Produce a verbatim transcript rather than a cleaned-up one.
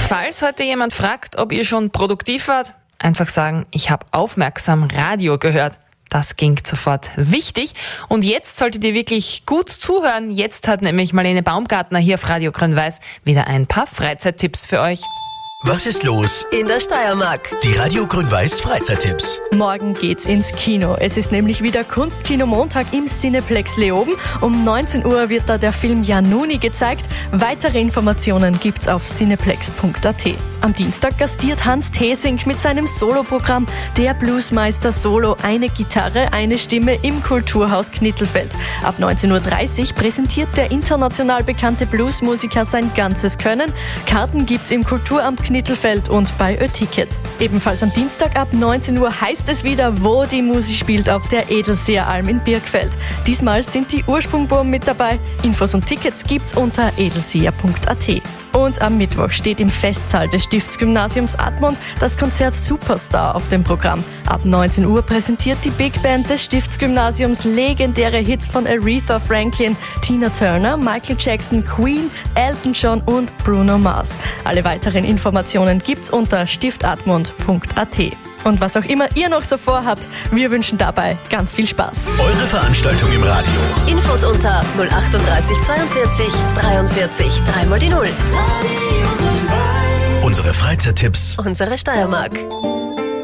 Falls heute jemand fragt, ob ihr schon produktiv wart, einfach sagen, ich habe aufmerksam Radio gehört. Das klingt sofort wichtig. Und jetzt solltet ihr wirklich gut zuhören. Jetzt hat nämlich Marlene Baumgartner hier auf Radio Grün-Weiß wieder ein paar Freizeittipps für euch. Was ist los in der Steiermark? Die Radio Grün-Weiß Freizeittipps. Morgen geht's ins Kino. Es ist nämlich wieder Kunstkino Montag im Cineplex Leoben. Um neunzehn Uhr wird da der Film Januni gezeigt. Weitere Informationen gibt's auf cineplex punkt a t. Am Dienstag gastiert Hans Theessing mit seinem Soloprogramm Der Bluesmeister Solo, eine Gitarre, eine Stimme im Kulturhaus Knittelfeld. Ab neunzehn Uhr dreißig präsentiert der international bekannte Bluesmusiker sein ganzes Können. Karten gibt's im Kulturamt Knittelfeld und bei Ö-Ticket. Ebenfalls am Dienstag ab neunzehn Uhr heißt es wieder, wo die Musik spielt, auf der Edelseeralm in Birkfeld. Diesmal sind die Ursprungburm mit dabei. Infos und Tickets gibt's unter edelseer punkt a t. Und am Mittwoch steht im Festsaal des Stiftsgymnasiums Admont das Konzert Superstar auf dem Programm. Ab neunzehn Uhr präsentiert die Big Band des Stiftsgymnasiums legendäre Hits von Aretha Franklin, Tina Turner, Michael Jackson, Queen, Elton John und Bruno Mars. Alle weiteren Informationen gibt's unter stiftadmont punkt a t. Und was auch immer ihr noch so vorhabt, wir wünschen dabei ganz viel Spaß. Eure Veranstaltung im Radio. Infos unter null achtunddreißig zweiundvierzig dreiundvierzig drei mal die Null. Unsere Freizeittipps. Unsere Steiermark.